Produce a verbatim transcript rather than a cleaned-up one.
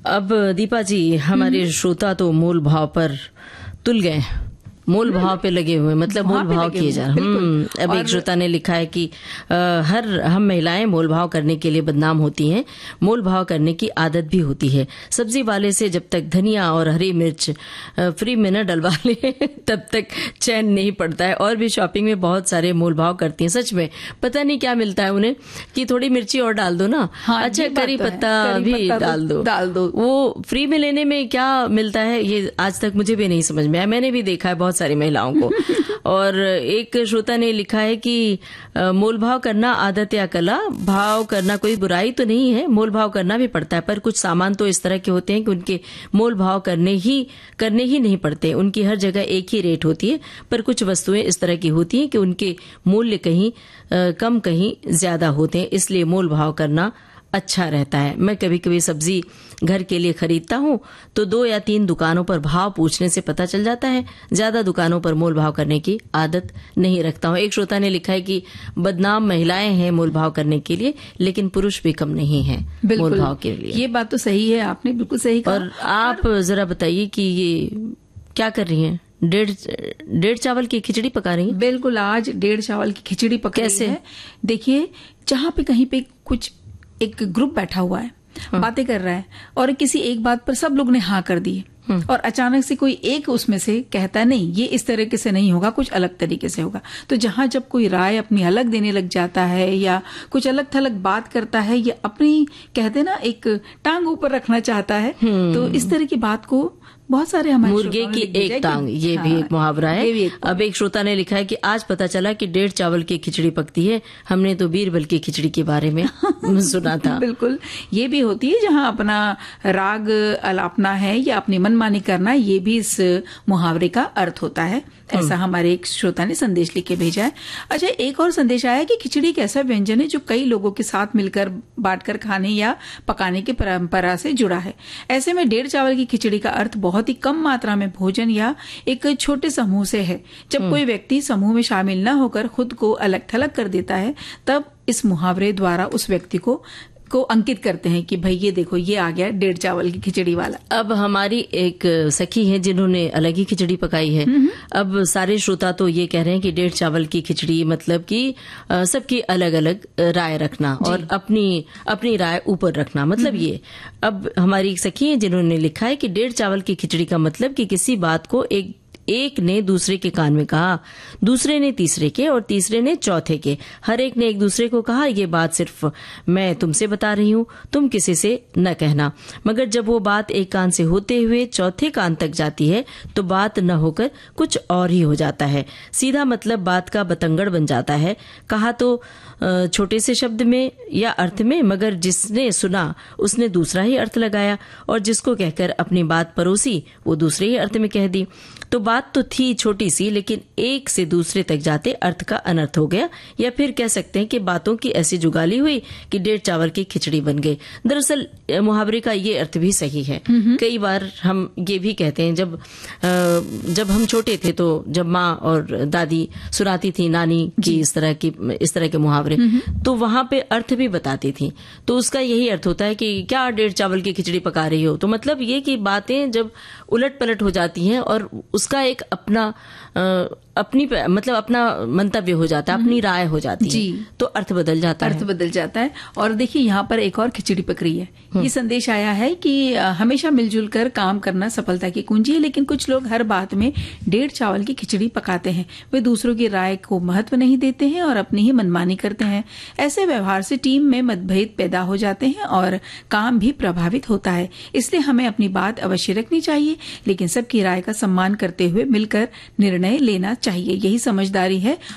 अब दीपा जी, हमारे श्रोता तो मूल भाव पर तुल गए, मूल भाव पे लगे हुए, मतलब मूल भाव किए जा रहे हैं। अब एक श्रोता ने लिखा है कि आ, हर हम महिलाएं मोल भाव करने के लिए बदनाम होती हैं। मोल भाव करने की आदत भी होती है। सब्जी वाले से जब तक धनिया और हरी मिर्च आ, फ्री में न डलवा ले तब तक चैन नहीं पड़ता है। और भी शॉपिंग में बहुत सारे मोल भाव करती हैं। सच में पता नहीं क्या मिलता है उन्हें कि थोड़ी मिर्ची और डाल दो ना, हाँ, अच्छा करी पत्ता तो भी डाल दो डाल दो वो फ्री में लेने में क्या मिलता है ये आज तक मुझे भी नहीं समझ में आया। मैंने भी देखा है बहुत सारी महिलाओं को। और एक श्रोता ने लिखा है कि मोल भाव करना आदत या कला, भाव करना कोई बुराई तो नहीं है, मोल भाव करना भी पड़ता है, पर कुछ सामान तो इस तरह के होते हैं कि उनके मोल भाव करने ही करने ही नहीं पड़ते। उनकी हर जगह एक ही रेट होती है, पर कुछ वस्तुएं इस तरह की होती हैं कि उनके मूल्य कहीं आ, कम कहीं ज्यादा होते हैं, इसलिए मोल भाव करना अच्छा रहता है। मैं कभी कभी सब्जी घर के लिए खरीदता हूँ तो दो या तीन दुकानों पर भाव पूछने से पता चल जाता है। ज्यादा दुकानों पर मोल भाव करने की आदत नहीं रखता हूँ। एक श्रोता ने लिखा है कि बदनाम महिलाएं हैं मोल भाव करने के लिए, लेकिन पुरुष भी कम नहीं है मोल भाव के लिए। ये बात तो सही है, आपने बिल्कुल सही कहा। और आप जरा बताइए कि ये क्या कर रही हैं? डेढ़ डेढ़ चावल की खिचड़ी पका रही हैं? बिल्कुल, आज डेढ़ चावल की खिचड़ी पका रही है। देखिए, जहाँ पे कहीं पे कुछ एक ग्रुप बैठा हुआ है, हाँ। बातें कर रहा है और किसी एक बात पर सब लोग ने हाँ कर दी है और अचानक से कोई एक उसमें से कहता है नहीं ये इस तरीके से नहीं होगा, कुछ अलग तरीके से होगा। तो जहां जब कोई राय अपनी अलग देने लग जाता है या कुछ अलग थलग बात करता है या अपनी कहते ना एक टांग ऊपर रखना चाहता है, तो इस तरह की बात को बहुत सारे हमारे मुर्गे की एक टांग, ये हाँ, भी एक मुहावरा है। एक अब एक श्रोता ने लिखा है कि आज पता चला कि डेढ़ चावल की खिचड़ी पकती है, हमने तो बीरबल की खिचड़ी के बारे में सुना था। बिल्कुल, ये भी होती है जहां अपना राग अलापना है या अपनी मनमानी करना, ये भी इस मुहावरे का अर्थ होता है। ऐसा हमारे एक श्रोता ने संदेश लिख के भेजा है। अच्छा, एक और संदेश आया कि खिचड़ी एक ऐसा व्यंजन है जो कई लोगों के साथ मिलकर बांटकर खाने या पकाने की परंपरा से जुड़ा है। ऐसे में डेढ़ चावल की खिचड़ी का अर्थ बहुत ही कम मात्रा में भोजन या एक छोटे समूह से है। जब कोई व्यक्ति समूह में शामिल न होकर खुद को अलग थलग कर देता है, तब इस मुहावरे द्वारा उस व्यक्ति को को अंकित करते हैं कि भाई ये देखो ये आ गया डेढ़ चावल की खिचड़ी वाला। अब हमारी एक सखी है जिन्होंने अलग ही खिचड़ी पकाई है। अब सारे श्रोता तो ये कह रहे हैं कि डेढ़ चावल की खिचड़ी मतलब कि सबकी अलग अलग राय रखना और अपनी अपनी राय ऊपर रखना, मतलब ये। अब हमारी एक सखी है जिन्होंने लिखा है कि डेढ़ चावल की खिचड़ी का मतलब कि किसी बात को एक एक ने दूसरे के कान में कहा, दूसरे ने तीसरे के और तीसरे ने चौथे के। हर एक ने एक दूसरे को कहा ये बात सिर्फ मैं तुमसे बता रही हूँ, तुम किसी से न कहना। मगर जब वो बात एक कान से होते हुए चौथे कान तक जाती है तो बात न होकर कुछ और ही हो जाता है। सीधा मतलब बात का बतंगड़ बन जाता है। कहा तो छोटे से शब्द में या अर्थ में, मगर जिसने सुना उसने दूसरा ही अर्थ लगाया और जिसको कहकर अपनी बात परोसी वो दूसरे ही अर्थ में कह दी। तो बात तो थी छोटी सी, लेकिन एक से दूसरे तक जाते अर्थ का अनर्थ हो गया। या फिर कह सकते हैं कि बातों की ऐसी जुगाली हुई कि डेढ़ चावल की खिचड़ी बन गई। दरअसल मुहावरे का ये अर्थ भी सही है। कई बार हम ये भी कहते हैं, जब जब हम छोटे थे तो जब माँ और दादी सुनाती थी नानी की इस तरह की इस तरह के मुहावरे, तो वहां पे अर्थ भी बताती थी। तो उसका यही अर्थ होता है कि क्या डेढ़ चावल की खिचड़ी पका रही हो, तो मतलब ये कि बातें जब उलट पलट हो जाती हैं और उसका एक अपना आ, अपनी मतलब अपना मंतव्य हो जाता है, अपनी राय हो जाती है, तो अर्थ बदल जाता है अर्थ बदल जाता है। और देखिए यहाँ पर एक और खिचड़ी पक रही है। ये संदेश आया है कि हमेशा मिलजुल कर काम करना सफलता की कुंजी है, लेकिन कुछ लोग हर बात में डेढ़ चावल की खिचड़ी पकाते हैं। वे दूसरों की राय को महत्व नहीं देते हैं और अपनी ही मनमानी करते हैं। ऐसे व्यवहार से टीम में मतभेद पैदा हो जाते हैं और काम भी प्रभावित होता है। इसलिए हमें अपनी बात अवश्य रखनी चाहिए, लेकिन सबकी राय का सम्मान करते हुए मिलकर निर्णय लेना चाहिए। यही समझदारी है